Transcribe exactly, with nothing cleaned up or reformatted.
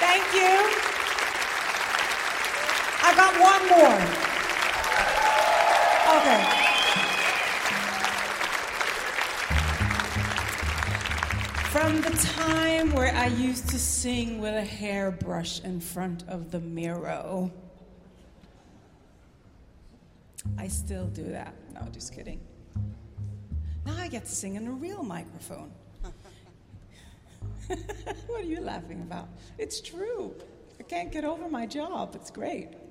Thank you. I got one more. Okay. From the time where I used to sing with a hairbrush in front of the mirror. I still do that. No, just kidding. Now I get to sing in a real microphone. What are you laughing about? It's true. I can't get over my job. It's great.